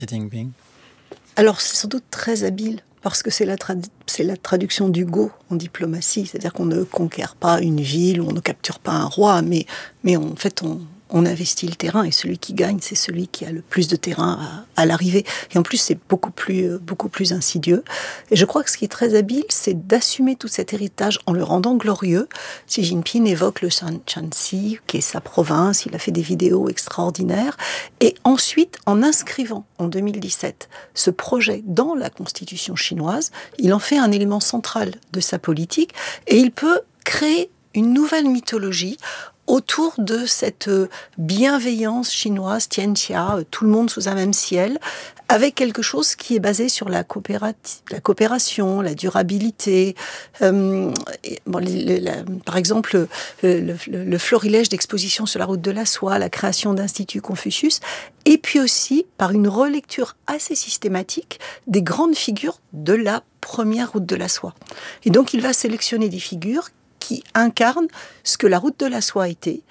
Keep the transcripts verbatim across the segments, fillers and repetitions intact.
Xi Jinping? Alors, c'est sans doute très habile, parce que c'est la, trad- c'est la traduction du go en diplomatie. C'est-à-dire qu'on ne conquiert pas une ville, ou on ne capture pas un roi, mais, mais en fait, on, on investit le terrain, et celui qui gagne, c'est celui qui a le plus de terrain à, à l'arrivée. Et en plus, c'est beaucoup plus, beaucoup plus insidieux. Et je crois que ce qui est très habile, c'est d'assumer tout cet héritage en le rendant glorieux. Xi Jinping évoque le Shanxi, qui est sa province, il a fait des vidéos extraordinaires. Et ensuite, en inscrivant en deux mille dix-sept ce projet dans la constitution chinoise, il en fait un élément central de sa politique, et il peut créer une nouvelle mythologie autour de cette bienveillance chinoise, tianxia, tout le monde sous un même ciel, avec quelque chose qui est basé sur la, coopérati- la coopération, la durabilité. Euh, et, bon, les, la, par exemple, le, le, le florilège d'expositions sur la route de la soie, la création d'Institut Confucius, et puis aussi par une relecture assez systématique des grandes figures de la première route de la soie. Et donc, il va sélectionner des figures qui incarne ce que la route de la soie était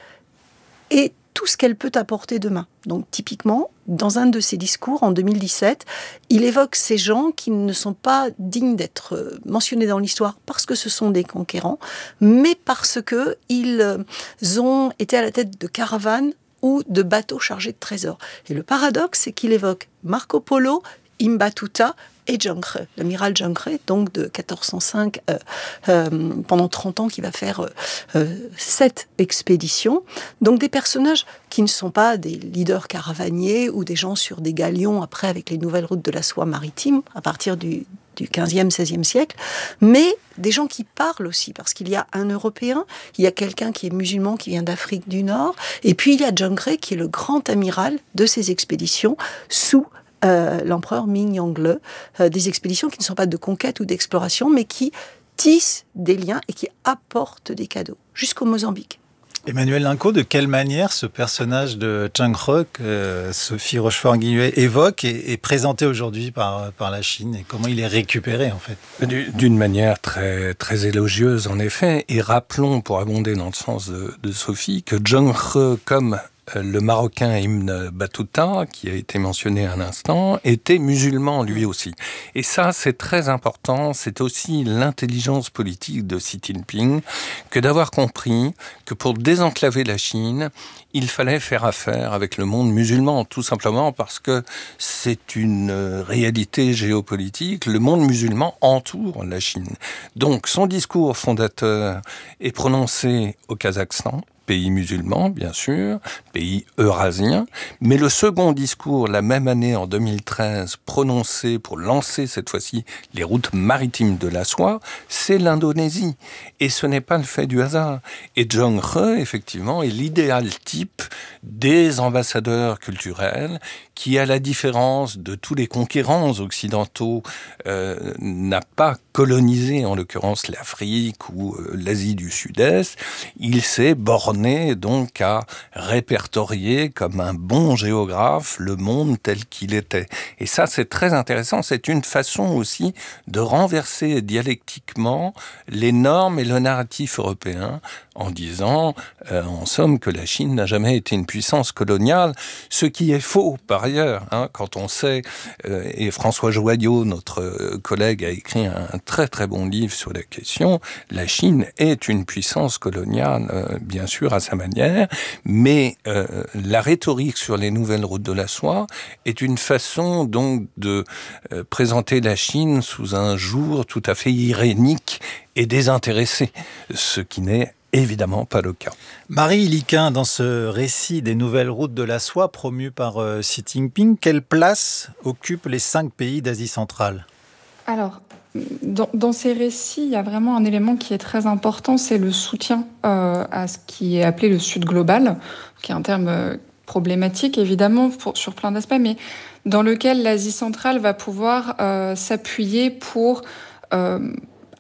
et tout ce qu'elle peut apporter demain. Donc typiquement, dans un de ses discours en deux mille dix-sept, il évoque ces gens qui ne sont pas dignes d'être mentionnés dans l'histoire parce que ce sont des conquérants, mais parce qu'ils ont été à la tête de caravanes ou de bateaux chargés de trésors. Et le paradoxe, c'est qu'il évoque Marco Polo, Ibn Battuta et Zheng He, l'amiral Zheng He, donc de quatorze cent cinq, euh, euh, pendant trente ans, qui va faire euh, sept expéditions. Donc des personnages qui ne sont pas des leaders caravaniers ou des gens sur des galions, après avec les nouvelles routes de la soie maritime, à partir du, du quinzième, seizième siècle, mais des gens qui parlent aussi, parce qu'il y a un Européen, il y a quelqu'un qui est musulman, qui vient d'Afrique du Nord, et puis il y a Zheng He, qui est le grand amiral de ces expéditions, sous Euh, l'empereur Ming Yangle, euh, des expéditions qui ne sont pas de conquête ou d'exploration, mais qui tissent des liens et qui apportent des cadeaux, jusqu'au Mozambique. Emmanuel Linco, de quelle manière ce personnage de Zheng He que euh, Sophie Rochefort-Guillouet évoque est, est présenté aujourd'hui par, par la Chine, et comment il est récupéré en fait? D'une manière très, très élogieuse en effet, et rappelons, pour abonder dans le sens de, de Sophie, que Zheng He, comme le Marocain Ibn Battuta, qui a été mentionné à l'instant, était musulman lui aussi. Et ça, c'est très important. C'est aussi l'intelligence politique de Xi Jinping que d'avoir compris que pour désenclaver la Chine, il fallait faire affaire avec le monde musulman, tout simplement parce que c'est une réalité géopolitique. Le monde musulman entoure la Chine. Donc, son discours fondateur est prononcé au Kazakhstan, pays musulman, bien sûr, pays eurasien, mais le second discours, la même année, en deux mille treize, prononcé pour lancer cette fois-ci les routes maritimes de la soie, c'est l'Indonésie. Et ce n'est pas le fait du hasard. Et Zheng He, effectivement, est l'idéal type des ambassadeurs culturels qui, à la différence de tous les conquérants occidentaux, euh, n'a pas colonisé, en l'occurrence, l'Afrique ou euh, l'Asie du Sud-Est. Il s'est borné donc à répertorier comme un bon géographe le monde tel qu'il était. Et ça, c'est très intéressant. C'est une façon aussi de renverser dialectiquement les normes et le narratif européen en disant, euh, en somme, que la Chine n'a jamais été une puissance coloniale, ce qui est faux par ailleurs, hein, quand on sait, euh, et François Joyaux, notre euh, collègue, a écrit un, un très très bon livre sur la question, la Chine est une puissance coloniale, euh, bien sûr, à sa manière, mais euh, la rhétorique sur les nouvelles routes de la soie est une façon donc de euh, présenter la Chine sous un jour tout à fait irénique et désintéressé, ce qui n'est évidemment pas le cas. Marie Iliquin, dans ce récit des nouvelles routes de la soie promu par euh, Xi Jinping, quelle place occupent les cinq pays d'Asie centrale? Alors, dans, dans ces récits, il y a vraiment un élément qui est très important, c'est le soutien euh, à ce qui est appelé le Sud global, qui est un terme euh, problématique évidemment pour, sur plein d'aspects, mais dans lequel l'Asie centrale va pouvoir euh, s'appuyer pour euh,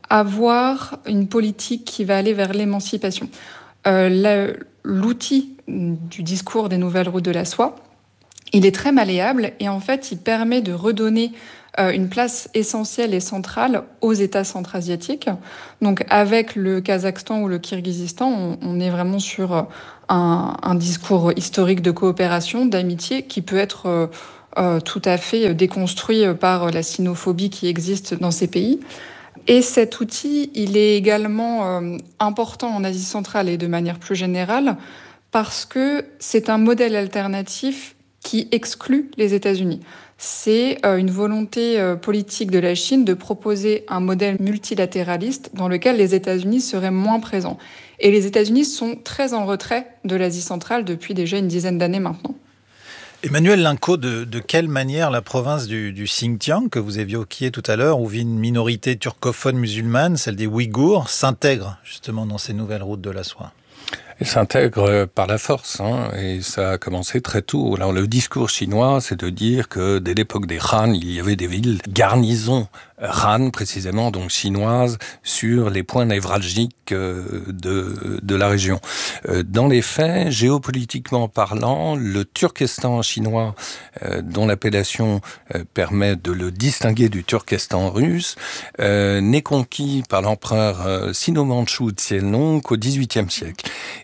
avoir une politique qui va aller vers l'émancipation. Euh, la, l'outil du discours des nouvelles routes de la soie, il est très malléable et en fait, il permet de redonner euh, une place essentielle et centrale aux États centra-asiatiques. Donc, avec le Kazakhstan ou le Kirghizistan, on, on est vraiment sur un, un discours historique de coopération, d'amitié, qui peut être euh, euh, tout à fait déconstruit par la sinophobie qui existe dans ces pays. Et cet outil, il est également euh, important en Asie centrale et de manière plus générale parce que c'est un modèle alternatif qui exclut les États-Unis. C'est euh, une volonté euh, politique de la Chine de proposer un modèle multilatéraliste dans lequel les États-Unis seraient moins présents. Et les États-Unis sont très en retrait de l'Asie centrale depuis déjà une dizaine d'années maintenant. Emmanuel Linco, de, de quelle manière la province du, du Xinjiang, que vous évoquiez tout à l'heure, où vit une minorité turcophone musulmane, celle des Ouïghours, s'intègre justement dans ces nouvelles routes de la soie ? Elle s'intègre par la force, hein, et ça a commencé très tôt. Alors le discours chinois, c'est de dire que dès l'époque des Han, il y avait des villes garnisons Han, précisément, donc chinoises, sur les points névralgiques de, de la région. Dans les faits, géopolitiquement parlant, le Turkestan chinois, dont l'appellation permet de le distinguer du Turkestan russe, n'est conquis par l'empereur sino-mandchou Xianlong qu'au dix-huitième siècle.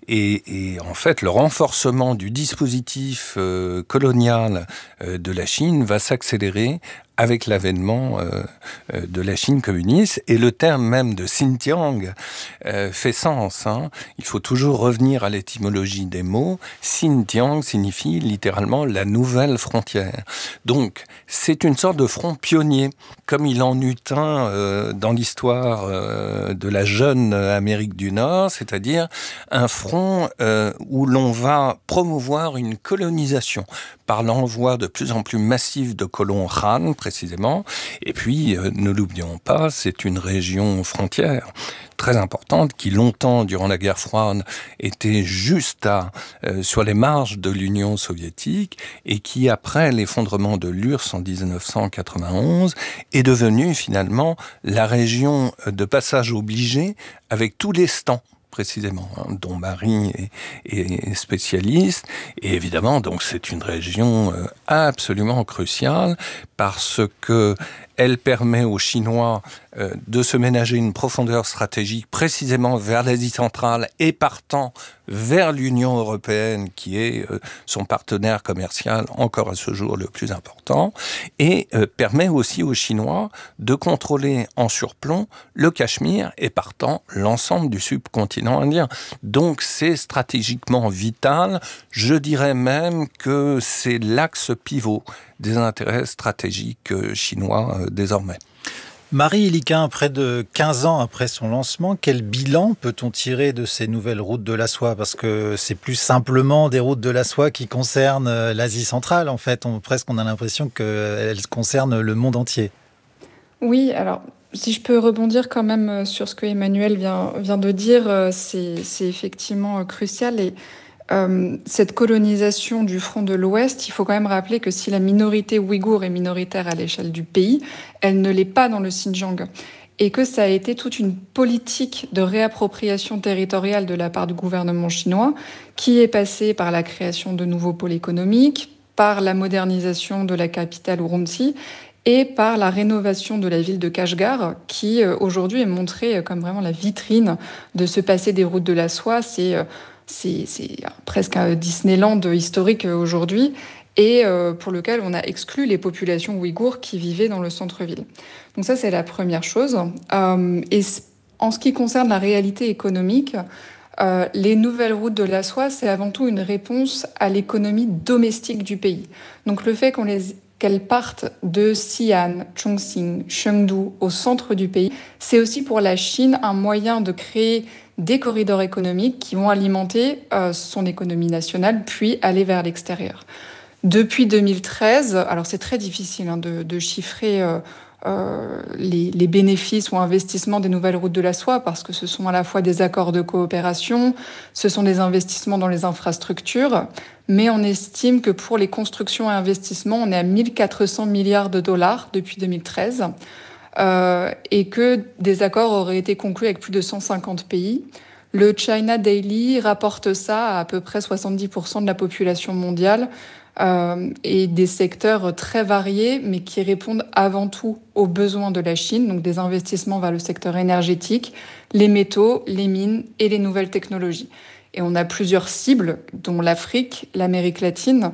Et, et en fait, le renforcement du dispositif euh, colonial euh, de la Chine va s'accélérer avec l'avènement euh, de la Chine communiste. Et le terme même de Xinjiang euh, fait sens. Hein. Il faut toujours revenir à l'étymologie des mots. Xinjiang signifie littéralement la nouvelle frontière. Donc, c'est une sorte de front pionnier, comme il en eut un euh, dans l'histoire euh, de la jeune Amérique du Nord, c'est-à-dire un front euh, où l'on va promouvoir une colonisation par l'envoi de plus en plus massif de colons Han, précisément. Et puis, euh, ne l'oublions pas, c'est une région frontière très importante qui, longtemps, durant la guerre froide, était juste à, euh, sur les marges de l'Union soviétique et qui, après l'effondrement de l'U R S S en dix-neuf cent quatre-vingt-onze, est devenue finalement la région de passage obligé avec tous les stans, précisément, hein, dont Marie est, est spécialiste. Et évidemment, donc, c'est une région euh, absolument cruciale parce que elle permet aux Chinois euh, de se ménager une profondeur stratégique précisément vers l'Asie centrale et partant vers l'Union européenne qui est euh, son partenaire commercial encore à ce jour le plus important et euh, permet aussi aux Chinois de contrôler en surplomb le Cachemire et partant l'ensemble du subcontinent indien. Donc c'est stratégiquement vital. Je dirais même que c'est l'axe pivot des intérêts stratégiques chinois euh, désormais. Marie Iliquin, près de quinze ans après son lancement, quel bilan peut-on tirer de ces nouvelles routes de la soie ? Parce que c'est plus simplement des routes de la soie qui concernent l'Asie centrale, en fait. On, presque on a l'impression qu'elles concernent le monde entier. Oui, alors si je peux rebondir quand même sur ce que Emmanuel vient, vient de dire, c'est, c'est effectivement crucial. Et Euh, cette colonisation du front de l'Ouest, il faut quand même rappeler que si la minorité ouïghour est minoritaire à l'échelle du pays, elle ne l'est pas dans le Xinjiang. Et que ça a été toute une politique de réappropriation territoriale de la part du gouvernement chinois qui est passée par la création de nouveaux pôles économiques, par la modernisation de la capitale Urumqi et par la rénovation de la ville de Kashgar, qui euh, aujourd'hui est montrée comme vraiment la vitrine de ce passé des routes de la soie. C'est euh, C'est, c'est presque un Disneyland historique aujourd'hui et euh, pour lequel on a exclu les populations ouïghours qui vivaient dans le centre-ville. Donc ça, c'est la première chose. Euh, et en ce qui concerne la réalité économique, euh, les nouvelles routes de la soie, c'est avant tout une réponse à l'économie domestique du pays. Donc le fait qu'on les qu'elles partent de Xi'an, Chongqing, Chengdu, au centre du pays, c'est aussi pour la Chine un moyen de créer des corridors économiques qui vont alimenter euh, son économie nationale, puis aller vers l'extérieur. Depuis deux mille treize, alors c'est très difficile hein, de, de chiffrer euh, euh, les, les bénéfices ou investissements des nouvelles routes de la soie, parce que ce sont à la fois des accords de coopération, ce sont des investissements dans les infrastructures, mais on estime que pour les constructions et investissements, on est à mille quatre cents milliards de dollars depuis deux mille treize, euh, et que des accords auraient été conclus avec plus de cent cinquante pays. Le China Daily rapporte ça à à peu près soixante-dix pour cent de la population mondiale, euh, et des secteurs très variés, mais qui répondent avant tout aux besoins de la Chine, donc des investissements vers le secteur énergétique, les métaux, les mines et les nouvelles technologies. Et on a plusieurs cibles, dont l'Afrique, l'Amérique latine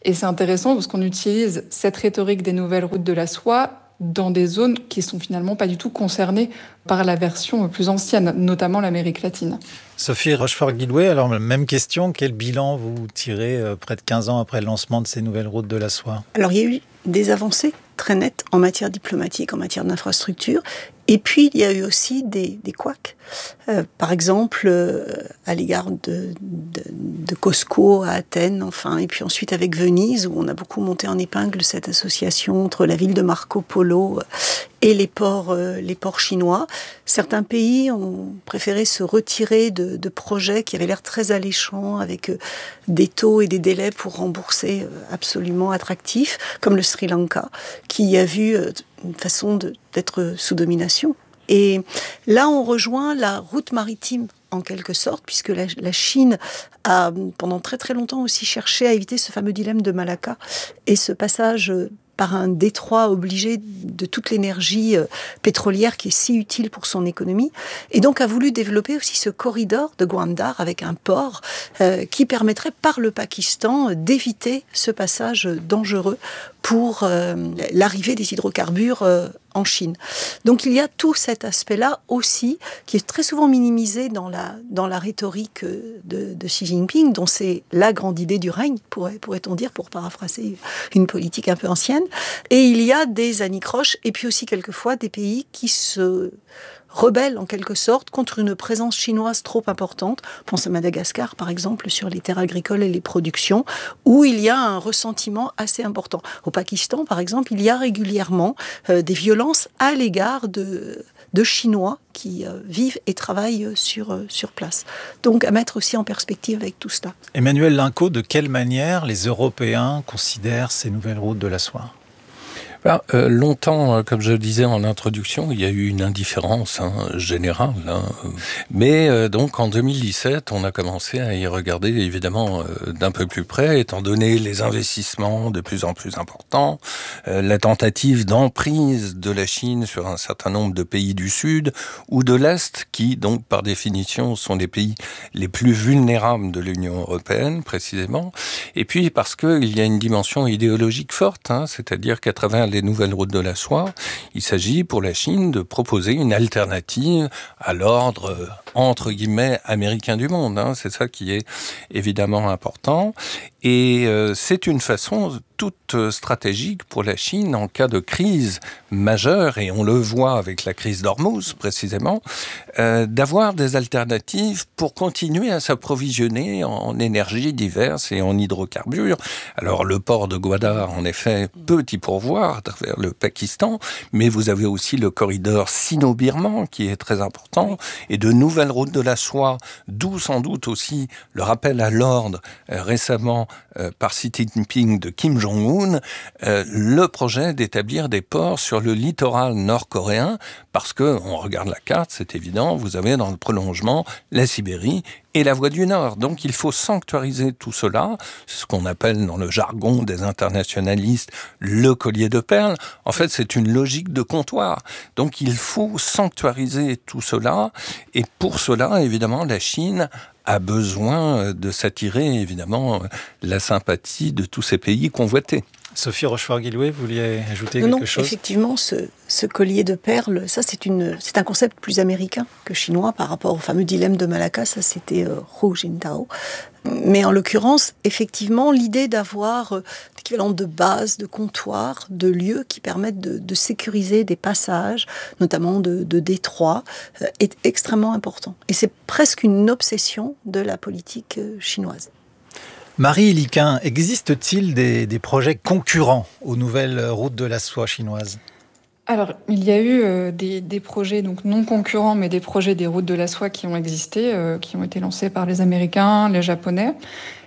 Et c'est intéressant parce qu'on utilise cette rhétorique des nouvelles routes de la soie dans des zones qui sont finalement pas du tout concernées par la version plus ancienne, notamment l'Amérique latine. Sophie Rochefort-Guillouet, alors même question, quel bilan vous tirez euh, près de quinze ans après le lancement de ces nouvelles routes de la soie ? Alors il y a eu des avancées très nettes en matière diplomatique, en matière d'infrastructure, et puis il y a eu aussi des, des couacs. Euh, par exemple, euh, à l'égard de, de, de Cosco à Athènes, enfin, et puis ensuite avec Venise, où on a beaucoup monté en épingle cette association entre la ville de Marco Polo et les ports, euh, les ports chinois. Certains pays ont préféré se retirer de, de projets qui avaient l'air très alléchants, avec euh, des taux et des délais pour rembourser euh, absolument attractifs, comme le Sri Lanka, qui a vu euh, une façon de, d'être sous domination. Et là, on rejoint la route maritime, en quelque sorte, puisque la, la Chine a, pendant très très longtemps aussi, cherché à éviter ce fameux dilemme de Malacca et ce passage par un détroit obligé de toute l'énergie pétrolière qui est si utile pour son économie, et donc a voulu développer aussi ce corridor de Gwandar avec un port euh, qui permettrait par le Pakistan d'éviter ce passage dangereux pour euh, l'arrivée des hydrocarbures euh, en Chine. Donc il y a tout cet aspect-là aussi qui est très souvent minimisé dans la, dans la rhétorique de, de Xi Jinping, dont c'est la grande idée du règne, pourrait, pourrait-on dire, pour paraphraser une politique un peu ancienne. Et il y a des anicroches et puis aussi quelquefois des pays qui se rebellent en quelque sorte contre une présence chinoise trop importante. On pense à Madagascar par exemple, sur les terres agricoles et les productions, où il y a un ressentiment assez important. Au Pakistan par exemple, il y a régulièrement euh, des violences à l'égard de, de Chinois qui euh, vivent et travaillent sur, euh, sur place. Donc à mettre aussi en perspective avec tout cela. Emmanuel Linco, de quelle manière les Européens considèrent ces nouvelles routes de la soie ? Ben, euh, longtemps, comme je le disais en introduction, il y a eu une indifférence hein, générale. Hein. Mais euh, donc en deux mille dix-sept, on a commencé à y regarder évidemment euh, d'un peu plus près, étant donné les investissements de plus en plus importants, euh, la tentative d'emprise de la Chine sur un certain nombre de pays du Sud ou de l'Est, qui donc par définition sont les pays les plus vulnérables de l'Union européenne précisément. Et puis parce qu'il y a une dimension idéologique forte, hein, c'est-à-dire qu'à travers les nouvelles routes de la soie, il s'agit pour la Chine de proposer une alternative à l'ordre, euh, entre guillemets, américain du monde. Hein. C'est ça qui est évidemment important. Et euh, c'est une façon toute stratégique pour la Chine en cas de crise majeure, et on le voit avec la crise d'Ormuz précisément, euh, d'avoir des alternatives pour continuer à s'approvisionner en énergies diverses et en hydrocarbures. Alors le port de Gwadar, en effet, peut y pourvoir à travers le Pakistan, mais vous avez aussi le corridor sino-birman qui est très important, et de nouvelles routes de la soie, d'où sans doute aussi le rappel à l'ordre euh, récemment euh, par Xi Jinping de Kim Jong-un, euh, le projet d'établir des ports sur le littoral nord-coréen, parce que, on regarde la carte, c'est évident, vous avez dans le prolongement la Sibérie et la voie du Nord. Donc il faut sanctuariser tout cela, ce qu'on appelle dans le jargon des internationalistes le collier de perles. En fait, c'est une logique de comptoir. Donc il faut sanctuariser tout cela, et pour cela, évidemment, la Chine a besoin de s'attirer, évidemment, la sympathie de tous ces pays convoités. Sophie Rochefort-Guillouet, vous vouliez ajouter non, quelque non, chose ? Effectivement, ce, ce collier de perles, ça c'est, une, c'est un concept plus américain que chinois par rapport au fameux dilemme de Malacca, ça c'était euh, Hu Jintao. Mais en l'occurrence, effectivement, l'idée d'avoir euh, l'équivalent de bases, de comptoirs, de lieux qui permettent de, de sécuriser des passages, notamment de, de détroits, euh, est extrêmement important. Et c'est presque une obsession de la politique euh, chinoise. Marie Iliquin, existe-t-il des, des projets concurrents aux nouvelles routes de la soie chinoises ? Alors, il y a eu euh, des, des projets donc non concurrents, mais des projets des routes de la soie qui ont existé, euh, qui ont été lancés par les Américains, les Japonais.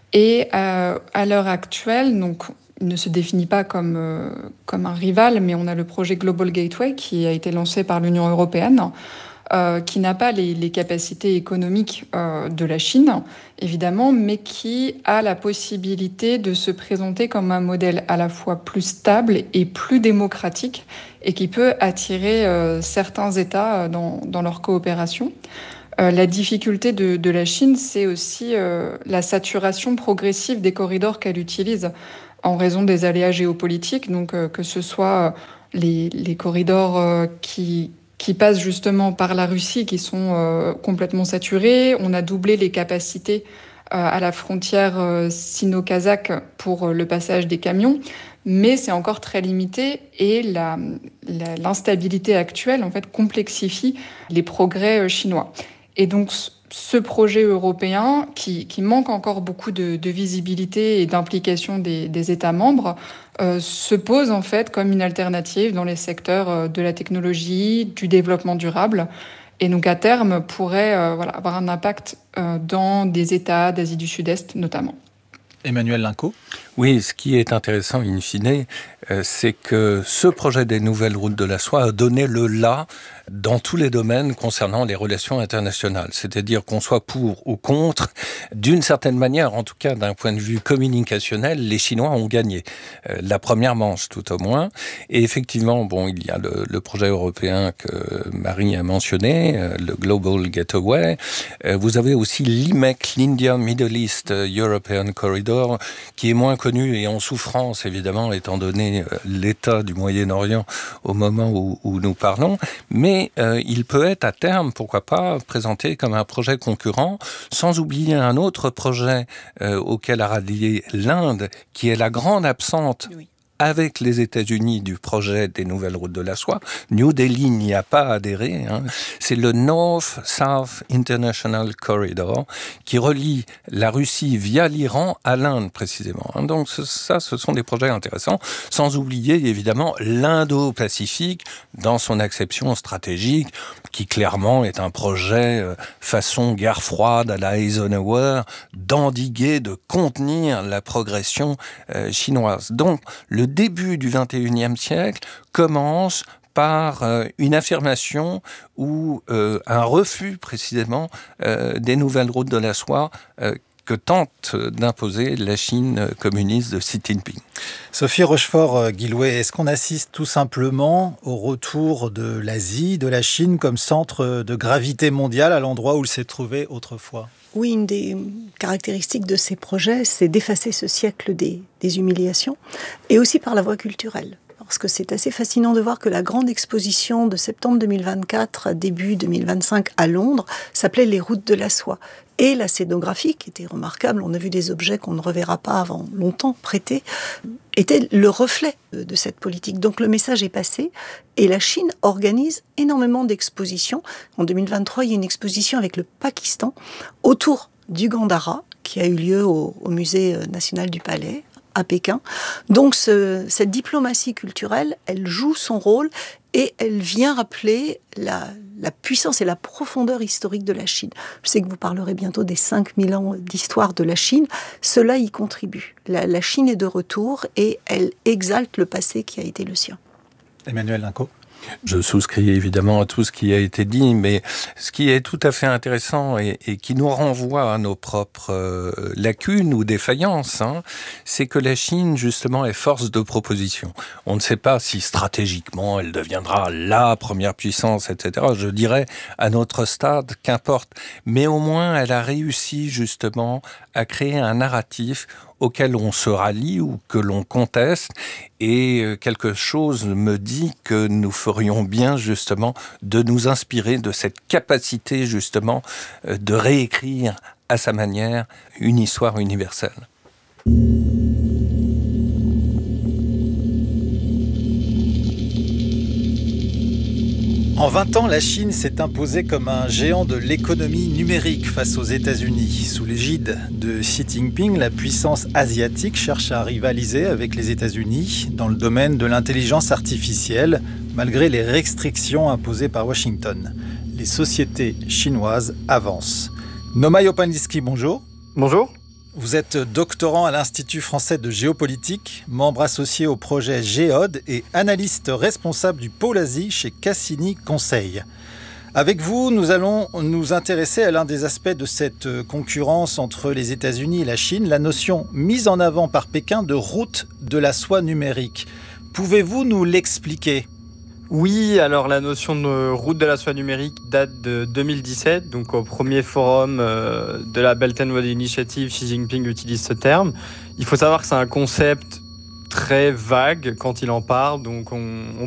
Et euh, à l'heure actuelle, donc, il ne se définit pas comme, euh, comme un rival, mais on a le projet Global Gateway qui a été lancé par l'Union européenne, Euh, qui n'a pas les, les capacités économiques euh, de la Chine, évidemment, mais qui a la possibilité de se présenter comme un modèle à la fois plus stable et plus démocratique, et qui peut attirer euh, certains États dans, dans leur coopération. Euh, la difficulté de, de la Chine, c'est aussi euh, la saturation progressive des corridors qu'elle utilise. en raison des aléas géopolitiques, donc euh, que ce soit les, les corridors euh, qui, qui passent justement par la Russie, qui sont euh, complètement saturés. On a doublé les capacités euh, à la frontière euh, sino-kazakh pour euh, le passage des camions, mais c'est encore très limité et la, la, l'instabilité actuelle en fait complexifie les progrès euh, chinois. Et donc ce projet européen, qui, qui manque encore beaucoup de, de visibilité et d'implication des, des États membres, euh, se pose en fait comme une alternative dans les secteurs de la technologie, du développement durable, et donc à terme pourrait euh, voilà, avoir un impact euh, dans des États d'Asie du Sud-Est notamment. Emmanuel Linco. Oui, ce qui est intéressant in fine, euh, c'est que ce projet des nouvelles routes de la soie a donné le là dans tous les domaines concernant les relations internationales. C'est-à-dire qu'on soit pour ou contre, d'une certaine manière, en tout cas d'un point de vue communicationnel, les Chinois ont gagné. Euh, la première manche, tout au moins. Et effectivement, bon, il y a le, le projet européen que Marie a mentionné, euh, le Global Gateway. Euh, vous avez aussi l'I M E C, l'India Middle East European Corridor, qui est moins connu et en souffrance, évidemment, étant donné euh, l'état du Moyen-Orient au moment où, où nous parlons. Mais euh, il peut être à terme, pourquoi pas, présenté comme un projet concurrent, sans oublier un autre projet euh, auquel a rallié l'Inde, qui est la grande absente. Oui. Avec les États-Unis du projet des nouvelles routes de la soie. New Delhi n'y a pas adhéré. Hein. C'est le North-South International Corridor qui relie la Russie via l'Iran à l'Inde précisément. Hein. Donc ça, ce sont des projets intéressants. Sans oublier évidemment l'Indo-Pacifique dans son acception stratégique, qui clairement est un projet euh, façon guerre froide à la Eisenhower, d'endiguer, de contenir la progression euh, chinoise. Donc le début du vingt et unième siècle commence par euh, une affirmation ou euh, un refus précisément euh, des nouvelles routes de la soie euh, que tente d'imposer la Chine communiste de Xi Jinping. Sophie Rochefort-Guillouet, est-ce qu'on assiste tout simplement au retour de l'Asie, de la Chine comme centre de gravité mondiale à l'endroit où il s'est trouvé autrefois ? Oui, une des caractéristiques de ces projets, c'est d'effacer ce siècle des, des humiliations, et aussi par la voie culturelle. Parce que c'est assez fascinant de voir que la grande exposition de septembre deux mille vingt-quatre à début deux mille vingt-cinq à Londres s'appelait Les routes de la soie. Et la scénographie, qui était remarquable, on a vu des objets qu'on ne reverra pas avant longtemps prêtés, était le reflet de cette politique. Donc le message est passé et la Chine organise énormément d'expositions. En deux mille vingt-trois, il y a une exposition avec le Pakistan autour du Gandhara qui a eu lieu au, au Musée national du Palais à Pékin. Donc ce, cette diplomatie culturelle, elle joue son rôle et elle vient rappeler la, la puissance et la profondeur historique de la Chine. Je sais que vous parlerez bientôt des cinq mille ans d'histoire de la Chine. Cela y contribue. La, la Chine est de retour et elle exalte le passé qui a été le sien. Emmanuel Linco. Je souscris évidemment à tout ce qui a été dit, mais ce qui est tout à fait intéressant et, et qui nous renvoie à nos propres euh, lacunes ou défaillances, hein, c'est que la Chine, justement, est force de proposition. On ne sait pas si stratégiquement elle deviendra la première puissance, et cetera. Je dirais, à notre stade, qu'importe. Mais au moins, elle a réussi, justement, à créer un narratif auquel on se rallie ou que l'on conteste, et quelque chose me dit que nous ferions bien justement de nous inspirer de cette capacité justement de réécrire à sa manière une histoire universelle. En vingt ans, la Chine s'est imposée comme un géant de l'économie numérique face aux États-Unis. Sous l'égide de Xi Jinping, la puissance asiatique cherche à rivaliser avec les États-Unis dans le domaine de l'intelligence artificielle, malgré les restrictions imposées par Washington. Les sociétés chinoises avancent. Nomai Opaniski, bonjour. Bonjour. Vous êtes doctorant à l'Institut français de géopolitique, membre associé au projet Géode et analyste responsable du pôle Asie chez Cassini Conseil. Avec vous, nous allons nous intéresser à l'un des aspects de cette concurrence entre les États-Unis et la Chine, la notion mise en avant par Pékin de route de la soie numérique. Pouvez-vous nous l'expliquer ? Oui, alors la notion de route de la soie numérique date de deux mille dix-sept, donc au premier forum de la Belt and Road Initiative, Xi Jinping utilise ce terme. Il faut savoir que c'est un concept très vague quand il en parle, donc on, on